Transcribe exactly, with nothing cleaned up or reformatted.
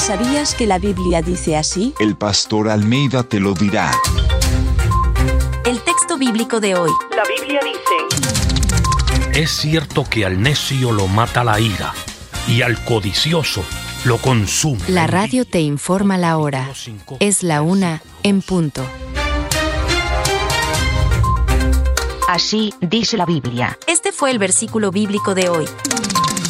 ¿Sabías que la Biblia dice así? El pastor Almeida te lo dirá. El texto bíblico de hoy. La Biblia dice: Es cierto que al necio lo mata la ira, y al codicioso lo consume. La radio te informa la hora. Es la una en punto. Así dice la Biblia. Este fue el versículo bíblico de hoy.